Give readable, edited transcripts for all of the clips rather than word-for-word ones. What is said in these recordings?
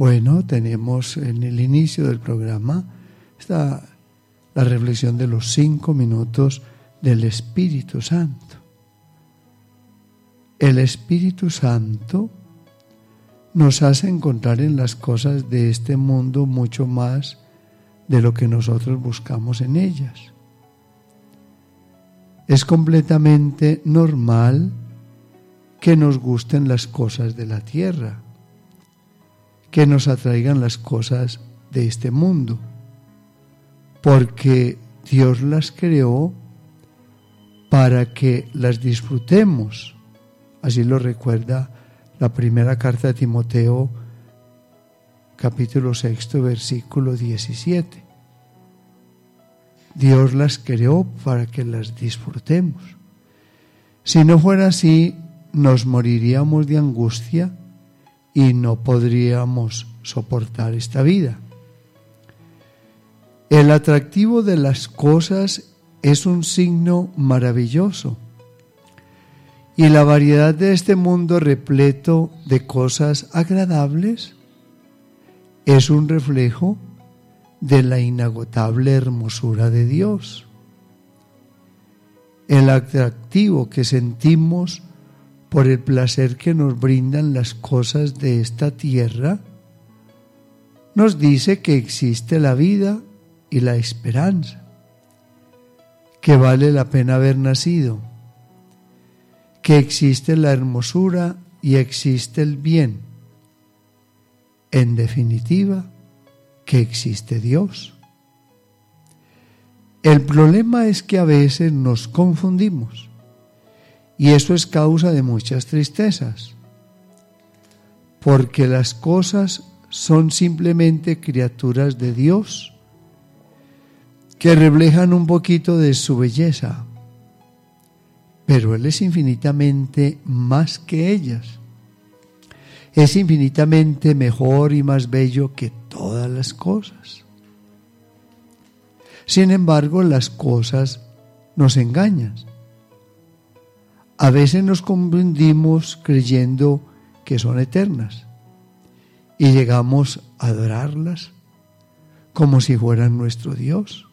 Bueno, tenemos en el inicio del programa está la reflexión de los 5 minutos del Espíritu Santo. El Espíritu Santo nos hace encontrar en las cosas de este mundo mucho más de lo que nosotros buscamos en ellas. Es completamente normal que nos gusten las cosas de la tierra, que nos atraigan las cosas de este mundo, porque Dios las creó para que las disfrutemos. Así lo recuerda la primera carta de Timoteo, capítulo 6, versículo 17. Dios las creó para que las disfrutemos. Si no fuera así, nos moriríamos de angustia y no podríamos soportar esta vida. El atractivo de las cosas es un signo maravilloso, y la variedad de este mundo repleto de cosas agradables es un reflejo de la inagotable hermosura de Dios. El atractivo que sentimos por el placer que nos brindan las cosas de esta tierra nos dice que existe la vida y la esperanza, que vale la pena haber nacido, que existe la hermosura y existe el bien. En definitiva, que existe Dios. El problema es que a veces nos confundimos y eso es causa de muchas tristezas, porque las cosas son simplemente criaturas de Dios que reflejan un poquito de su belleza, pero Él es infinitamente más que ellas. Es infinitamente mejor y más bello que todas las cosas. Sin embargo, las cosas nos engañan. A veces nos confundimos creyendo que son eternas y llegamos a adorarlas como si fueran nuestro Dios.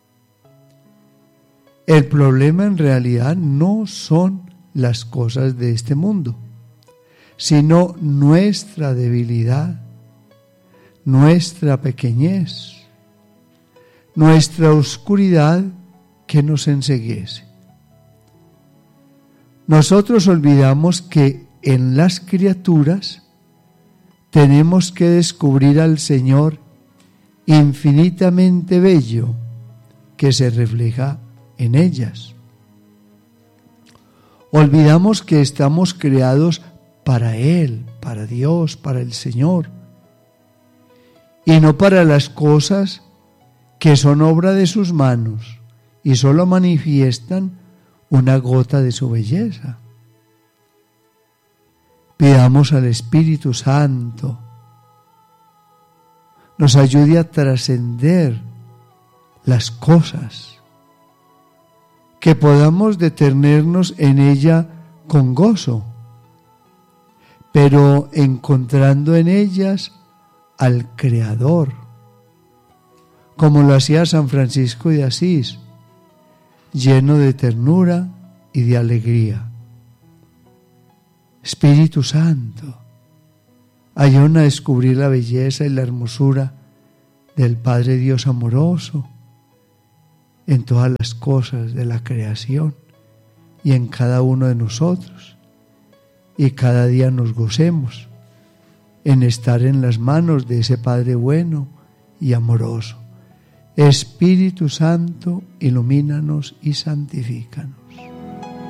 El problema en realidad no son las cosas de este mundo, sino nuestra debilidad, nuestra pequeñez, nuestra oscuridad que nos enceguece. Nosotros olvidamos que en las criaturas tenemos que descubrir al Señor infinitamente bello que se refleja en ellas. Olvidamos que estamos creados para Él, para Dios, para el Señor, y no para las cosas que son obra de sus manos y solo manifiestan una gota de su belleza. Pidamos al Espíritu Santo nos ayude a trascender las cosas, que podamos detenernos en ella con gozo, pero encontrando en ellas al Creador, como lo hacía San Francisco de Asís, lleno de ternura y de alegría. Espíritu Santo, ayúdanos a descubrir la belleza y la hermosura del Padre Dios amoroso en todas las cosas de la creación y en cada uno de nosotros, y cada día nos gocemos en estar en las manos de ese Padre bueno y amoroso. Espíritu Santo, ilumínanos y santifícanos.